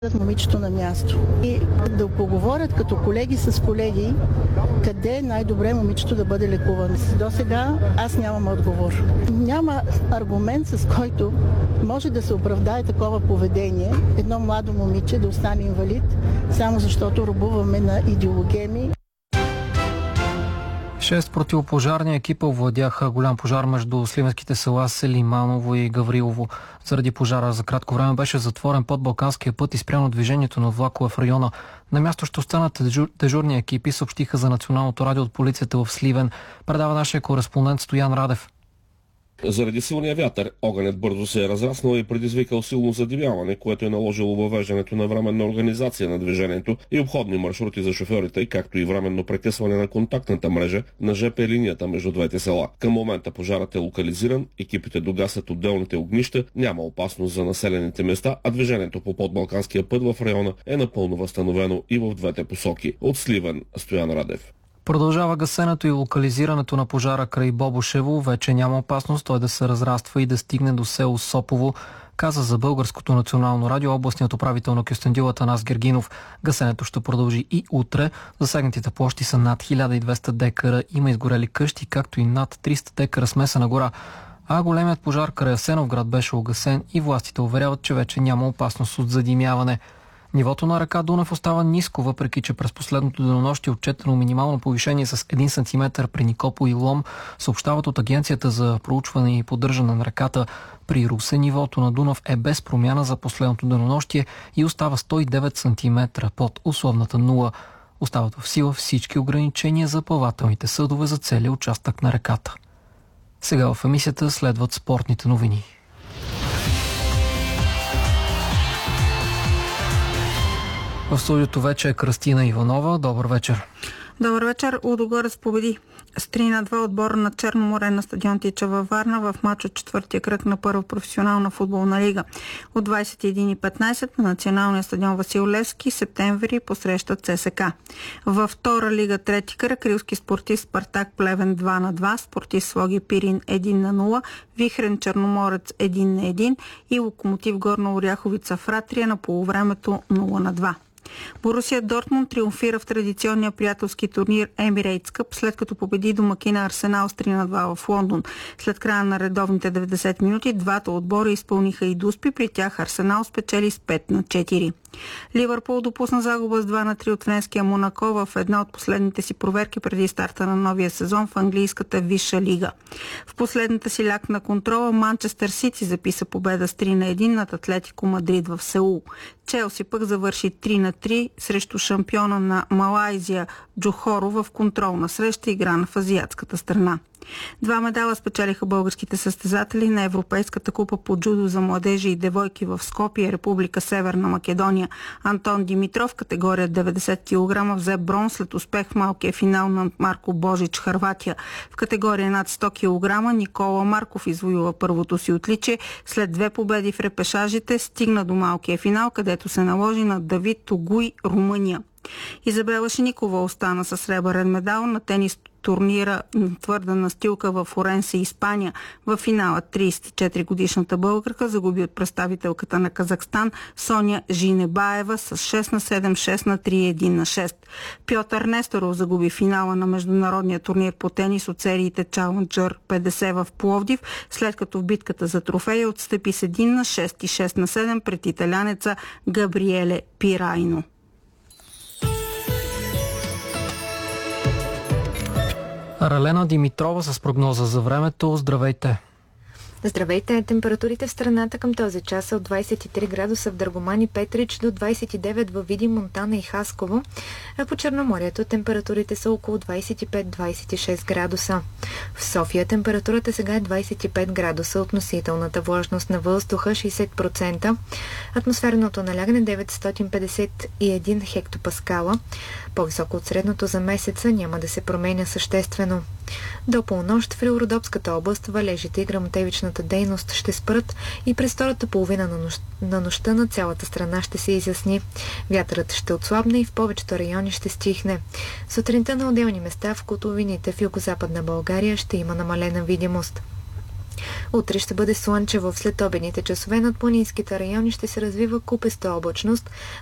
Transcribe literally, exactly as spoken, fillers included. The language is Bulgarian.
момичето на място и да поговорят като колеги с колеги къде е най-добре момичето да бъде лекувано. До сега аз нямам отговор. Няма аргумент, с който може да се оправдае такова поведение. Едно младо момиче да остане инвалид, само защото робуваме на идеологеми. Шест противопожарни екипа овладяха голям пожар между сливенските села Селиманово и Гаврилово. Заради пожара за кратко време беше затворен подбалканския път и спряно движението на влакове в района. На място ще останат дежур... дежурни екипи, съобщиха за Националното радио от полицията в Сливен. Предава нашия кореспондент Стоян Радев. Заради силния вятър, огънят бързо се е разраснал и предизвикал силно задимяване, което е наложило въвеждането на временна организация на движението и обходни маршрути за шофьорите, както и временно прекъсване на контактната мрежа на ЖП линията между двете села. Към момента пожарът е локализиран, екипите догасят отделните огнища, няма опасност за населените места, а движението по подбалканския път в района е напълно възстановено и в двете посоки. От Сливен, Стоян Радев. Продължава гасенето и локализирането на пожара край Бобошево. Вече няма опасност той да се разраства и да стигне до село Сопово, каза за Българското национално радио областният управител на Кюстендил Атанас Гергинов. Гасенето ще продължи и утре. Засегнатите площи са над хиляда и двеста декара. Има изгорели къщи, както и над триста декара смесена гора. А големият пожар край Асеновград беше угасен и властите уверяват, че вече няма опасност от задимяване. Нивото на река Дунав остава ниско, въпреки че през последното денонощие е отчетено минимално повишение с един сантиметър при Никопол и Лом, съобщават от Агенцията за проучване и поддържане на реката. При Русе нивото на Дунав е без промяна за последното денонощие и остава сто и девет сантиметра под условната нула. Остават в сила всички ограничения за плавателните съдове за целия участък на реката. Сега в емисията следват спортните новини. В студиото вече е Кръстина Иванова. Добър вечер. Добър вечер. Лудогорец победи с три на два отбора на Черно море на стадион Тича във Варна в матч от четвъртия кръг на първа професионална футболна лига. От двадесет и един и петнадесет на националния стадион Васил Левски септември посрещат ЦСКА. Във втора лига трети кръг рилски спортист Спартак Плевен два на два, спортист Слоги Пирин един на нула, Вихрен Черноморец един на един и Локомотив Горна Оряховица Фратрия на полувремето нула на два. Борусия Дортмунд триумфира в традиционния приятелски турнир Емирейтс Къп, след като победи домакина Арсенал с три на два в Лондон. След края на редовните деветдесет минути двата отбора изпълниха и дуспи, при тях Арсенал спечели с пет на четири. Ливърпул допусна загуба с два на три от френския Монако в една от последните си проверки преди старта на новия сезон в английската Висша лига. В последната си лякна контрола Манчестър Сити записа победа с три на един над Атлетико Мадрид в Сеул. Челси пък завърши три на три срещу шампиона на Малайзия Джохоро в контролна среща, играна в азиатската страна. Два медала спечелиха българските състезатели на Европейската купа по джудо за младежи и девойки в Скопие, Република Северна Македония. Антон Димитров, категория деветдесет килограма, взе бронз след успех в малкия финал на Марко Божич, Хърватия. В категория над сто килограма Никола Марков извоюва първото си отличие. След две победи в репешажите стигна до малкия финал, където се наложи на Давид Тогуй, Румъния. Изабела Шиникова остана със сребърен медал на тенис турнира на твърда настилка в Оренсе, Испания. В финала тридесет и четири годишната българка загуби от представителката на Казахстан Соня Жинебаева с шест на седем, шест на три, един на шест. Пьотър Несторов загуби финала на международния турнир по тенис от сериите Challenger петдесет в Пловдив, след като в битката за трофея отстъпи с един на шест и шест на седем пред италянеца Габриеле Пирайно. Ралена Димитрова с прогноза за времето. Здравейте! Здравейте! Температурите в страната към този час са от двадесет и три градуса в Драгоман и Петрич до двадесет и девет във Видин, Монтана и Хасково, а по Черноморието температурите са около двадесет и пет до двадесет и шест градуса. В София температурата сега е двадесет и пет градуса, относителната влажност на въздуха шейсет процента, атмосферното налягане деветстотин петдесет и един хектопаскала, по-високо от средното за месеца, няма да се променя съществено. До полунощ в Рилородопската област валежите и гръмотевичната дейност ще спрат и през втората половина на, нощ... на нощта на цялата страна ще се изясни. Вятърът ще отслабне и в повечето райони ще стихне. Сутринта на отделни места в котловините в югозападна България ще има намалена видимост. Утре ще бъде слънчево. В следобедните часове над планинските райони ще се развива купеста облачност.